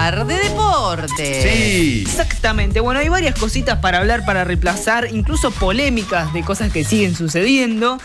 hablar de deporte. Sí. Exactamente. Bueno, hay varias cositas para hablar, para reemplazar, incluso polémicas de cosas que siguen sucediendo.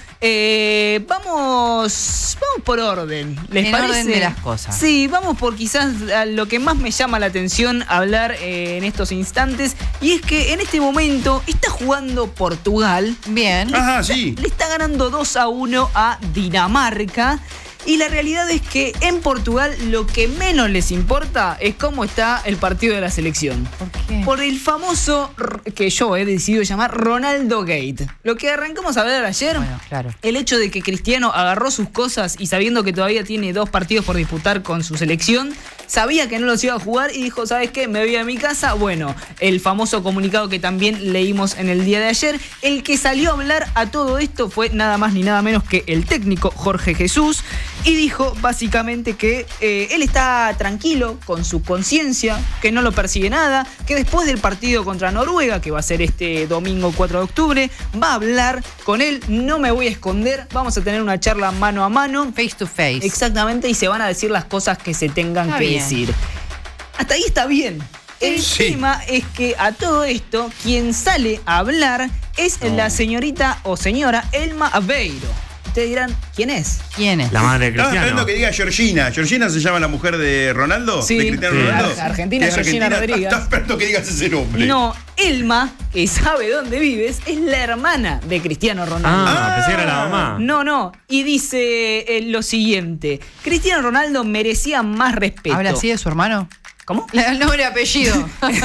Vamos por orden. ¿Les en parece? orden de las cosas. Sí, vamos por quizás a lo que más me llama la atención hablar en estos instantes. Y es que en este momento está jugando Portugal. Bien. Ajá, sí. Le está ganando 2-1 a Dinamarca. Y la realidad es que en Portugal lo que menos les importa es cómo está el partido de la selección. ¿Por qué? Por el famoso, que yo he decidido llamar Ronaldo Gate. Lo que arrancamos a ver ayer, Bueno, claro. el hecho de que Cristiano agarró sus cosas y sabiendo que todavía tiene 2 partidos por disputar con su selección, sabía que no los iba a jugar y dijo, ¿sabes qué? Me voy a mi casa. Bueno, el famoso comunicado que también leímos en el día de ayer. El que salió a hablar a todo esto fue nada más ni nada menos que el técnico Jorge Jesús. Y dijo básicamente que él está tranquilo con su conciencia, que no lo persigue nada, que después del partido contra Noruega, que va a ser este domingo 4 de octubre, va a hablar con él, no me voy a esconder, vamos a tener una charla mano a mano. Face to face. Exactamente, y se van a decir las cosas que se tengan Está que bien. decir. Hasta ahí está bien. El Sí. tema es que a todo esto, quien sale a hablar es la señorita o señora Elma Aveiro. Ustedes dirán, ¿quién es? ¿Quién es? La madre de Estaba Cristiano. esperando que diga Georgina. ¿Georgina se llama la mujer de Ronaldo? Sí, ¿De Cristiano sí. Ronaldo? Argentina, ¿Es Georgina Rodríguez. Estaba esperando que digas ese nombre. No, Elma, que sabe dónde vives, es la hermana de Cristiano Ronaldo. Pensé que era la mamá. No, y dice lo siguiente: Cristiano Ronaldo merecía más respeto. ¿Habla así de su hermano? ¿Cómo? El nombre y apellido.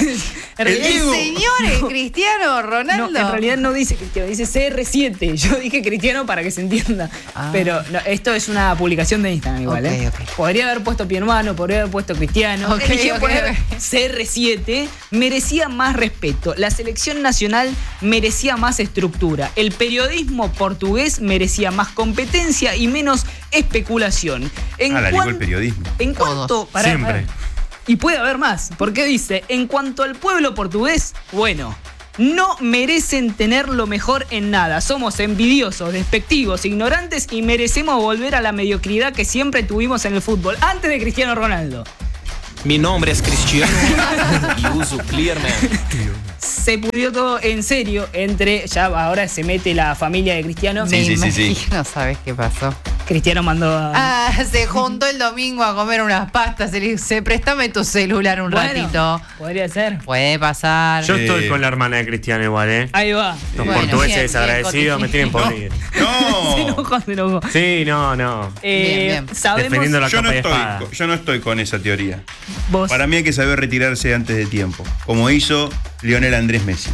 En realidad- El señor Cristiano Ronaldo. No, en realidad no dice Cristiano, dice CR7. Yo dije Cristiano para que se entienda. Ah. Pero no, esto es una publicación de Instagram igual, Ok, ok. Podría haber puesto mi hermano, podría haber puesto Cristiano. Ok, Eligió ok, poner ok. CR7. Merecía más respeto. La selección nacional merecía más estructura. El periodismo portugués merecía más competencia y menos especulación. La ligó el periodismo. En cuanto... Todos. Siempre. Y puede haber más, porque dice, en cuanto al pueblo portugués, bueno, no merecen tener lo mejor en nada. Somos envidiosos, despectivos, ignorantes y merecemos volver a la mediocridad que siempre tuvimos en el fútbol, antes de Cristiano Ronaldo. Mi nombre es Cristiano y uso Clearman. Se pudrió todo en serio ya ahora se mete la familia de Cristiano. Sí, sí, sí, sí. Imagino, ¿sabes qué pasó? Cristiano mandó a... Se juntó el domingo a comer unas pastas. Le dice, préstame tu celular un Bueno, ratito. podría ser. Puede pasar. Yo estoy con la hermana de Cristiano igual, ¿eh? Ahí va. Los Bueno, portugueses bien, desagradecidos bien, me tienen por ir. Se No. enojó. Sí, no. Bien. Sabemos... Defendiendo la Yo no, capa de espada. yo no estoy con esa teoría. Vos. Para mí hay que saber retirarse antes de tiempo, como hizo Lionel Andrés Messi.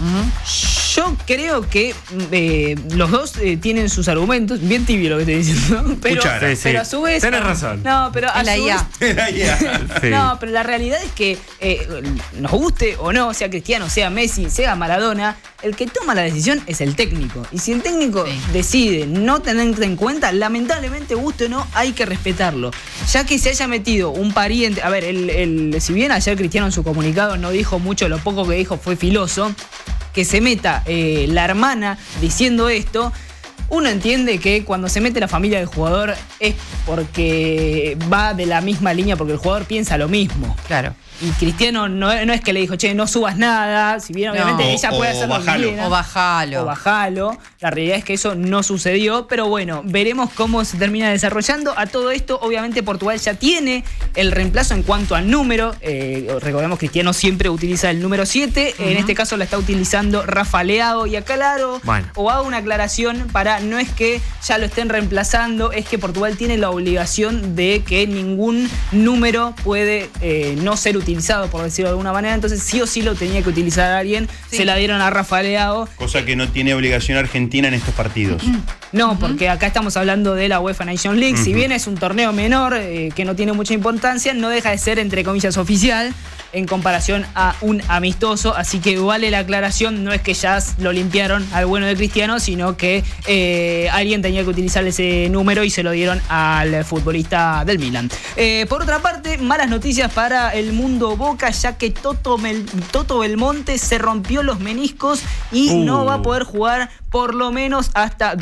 Yo creo que los dos tienen sus argumentos. Bien tibio lo que estoy diciendo. Pero, Cuchara. Sí, sí. pero a su vez. Tenés razón. No, pero a Es la su IA. vez. Sí. No, pero la realidad es que nos guste o no, sea Cristiano, sea Messi, sea Maradona, el que toma la decisión es el técnico. Y si el técnico Sí. decide no tenerlo en cuenta, lamentablemente, guste o no, hay que respetarlo. Ya que se haya metido un pariente. A ver, si bien ayer Cristiano en su comunicado no dijo mucho, lo poco que dijo fue filoso, que se meta la hermana diciendo esto. Uno entiende que cuando se mete la familia del jugador es porque va de la misma línea, porque el jugador piensa lo mismo. Claro. Y Cristiano no es que le dijo, che, no subas nada, si bien obviamente No. ella puede O hacer lo que bajalo. quiera. O bajalo. O bajalo. La realidad es que eso no sucedió, pero bueno, veremos cómo se termina desarrollando. A todo esto, obviamente Portugal ya tiene el reemplazo en cuanto al número. Recordemos, Cristiano siempre utiliza el número 7. En este caso la está utilizando Rafa Leao. Y aclaro, Bueno. o hago una aclaración para, no es que ya lo estén reemplazando, es que Portugal tiene la obligación de que ningún número puede no ser utilizado, por decirlo de alguna manera. Entonces sí o sí lo tenía que utilizar alguien. Sí. Se la dieron a Rafa Leao. Cosa que no tiene obligación Argentina en estos partidos. No, porque acá estamos hablando de la UEFA Nations League. Si bien es un torneo menor, que no tiene mucha importancia, no deja de ser, entre comillas, oficial en comparación a un amistoso. Así que vale la aclaración, no es que ya lo limpiaron al bueno de Cristiano, sino que alguien tenía que utilizar ese número y se lo dieron al futbolista del Milan. Por otra parte, malas noticias para el mundo Boca, ya que Toto Belmonte se rompió los meniscos y no va a poder jugar por lo menos hasta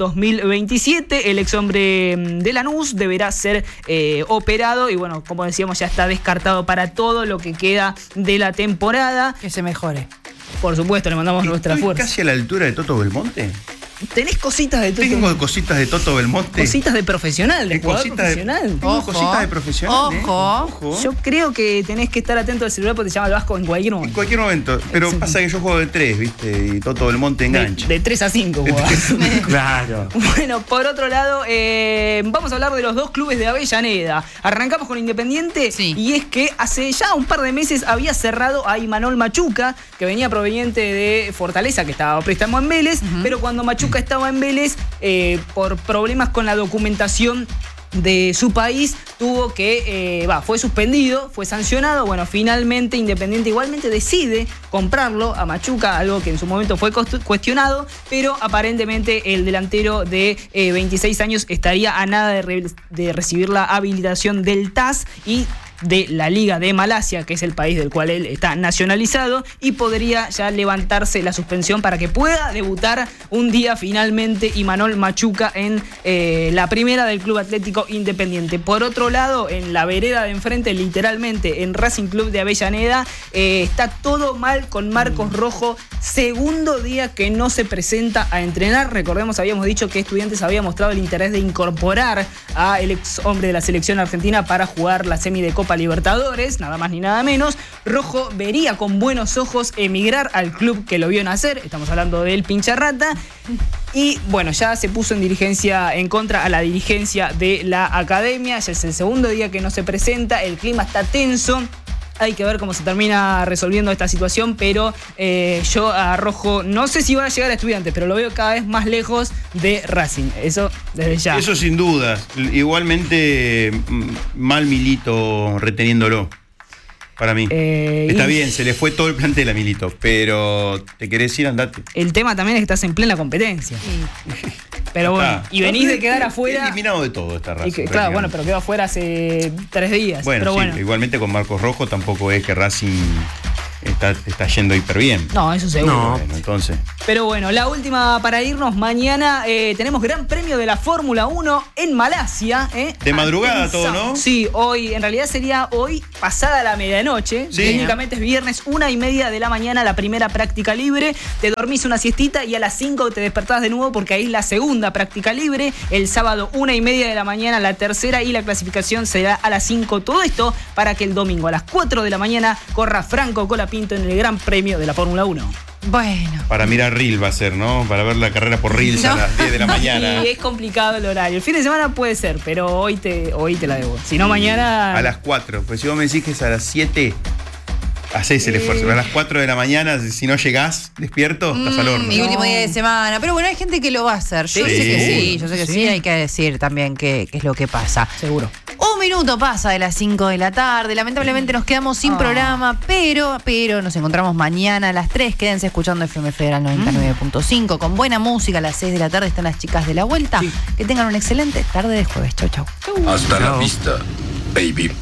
2027. El ex hombre de Lanús deberá ser operado y bueno, como decíamos, ya está descartado para todo lo que queda de la temporada. Que se mejore. Por supuesto, le mandamos nuestra ¿Estoy fuerza. casi a la altura de Toto Belmonte? ¿Tenés cositas de Toto? Tengo cositas de Toto Belmonte. Cositas de profesional, de jugador profesional. Tengo Ojo. cositas de profesional. Ojo. Yo creo que tenés que estar atento al celular porque te llama el Vasco en cualquier En momento. cualquier momento. Pero pasa que yo juego de 3, ¿viste? Y Toto Belmonte engancha. De 3 a 5 jugás. Claro. Bueno, por otro lado, vamos a hablar de los dos clubes de Avellaneda. Arrancamos con Independiente, Sí. y es que hace ya un par de meses había cerrado a Imanol Machuca, que venía proveniente de Fortaleza, que estaba a préstamo en Vélez, pero cuando Machuca estaba en Vélez, por problemas con la documentación de su país, tuvo que, fue suspendido, fue sancionado. Bueno, finalmente Independiente igualmente decide comprarlo a Machuca, algo que en su momento fue cuestionado, pero aparentemente el delantero de 26 años estaría a nada de recibir la habilitación del TAS y de la Liga de Malasia, que es el país del cual él está nacionalizado, y podría ya levantarse la suspensión para que pueda debutar un día finalmente Imanol Machuca en la primera del Club Atlético Independiente. Por otro lado, en la vereda de enfrente, literalmente en Racing Club de Avellaneda, está todo mal con Marcos Rojo, segundo día que no se presenta a entrenar. Recordemos, habíamos dicho que Estudiantes había mostrado el interés de incorporar al ex hombre de la selección argentina para jugar la semi de Copa Libertadores, nada más ni nada menos. Rojo vería con buenos ojos emigrar al club que lo vio nacer, estamos hablando del Pincharrata, y bueno, ya se puso en contra a la dirigencia de la academia. Ya es el segundo día que no se presenta, el clima está tenso. Hay que ver cómo se termina resolviendo esta situación, pero yo a Rojo no sé si va a llegar a Estudiantes, pero lo veo cada vez más lejos de Racing. Eso desde ya. Eso sin dudas. Igualmente, mal Milito reteniéndolo. Para mí. Está bien, se le fue todo el plantel a Milito, pero te querés ir, andate. El tema también es que estás en plena competencia. Pero bueno, Está. y venís de quedar afuera. Eliminado de todo esta raza. Claro, bueno, pero quedó afuera hace 3 días. Bueno, pero sí, bueno. igualmente con Marcos Rojo tampoco es que Racing está yendo hiper bien. No, eso seguro. No. Bueno, entonces. Pero bueno, la última para irnos. Mañana tenemos Gran Premio de la Fórmula 1 en Malasia. De madrugada Atención. todo, ¿no? Sí, hoy, en realidad sería hoy pasada la medianoche. Sí. Técnicamente es viernes, 1:30 de la mañana, la primera práctica libre. Te dormís una siestita y a las 5 te despertás de nuevo porque ahí es la segunda práctica libre. El sábado, 1:30 de la mañana, la tercera, y la clasificación será a las 5. Todo esto para que el domingo a las 4 de la mañana corra Franco Colapinto en el Gran Premio de la Fórmula 1. Bueno. Para mirar Reel va a ser, ¿no? Para ver la carrera por Reels a No. las 10 de la mañana. Y es complicado el horario. El fin de semana puede ser, pero hoy te la debo. Si no, mañana. A las 4. Pues si vos me decís que es a las 7, hacés el esfuerzo. Pero a las 4 de la mañana, si no llegás despierto, estás al horno. Mi último día de semana. Pero bueno, hay gente que lo va a hacer. Yo Sí, sé que seguro. sí, yo sé que sí. Hay que decir también qué es lo que pasa. Seguro. Un minuto pasa de las 5 de la tarde. Lamentablemente nos quedamos sin programa, pero nos encontramos mañana a las 3. Quédense escuchando FM Federal 99.5 con buena música. A las 6 de la tarde están las chicas de la vuelta. Que tengan una excelente tarde de jueves. Chau, chau. Hasta la vista, baby.